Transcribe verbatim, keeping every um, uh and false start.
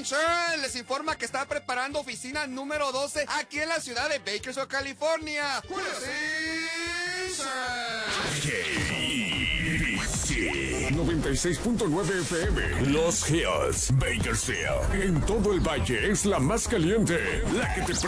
Insurance les informa que está preparando oficina número doce aquí en la ciudad de Bakersfield, California. noventa y seis punto nueve F M. Los Hills, Bakersfield. En todo el valle es la más caliente, la que te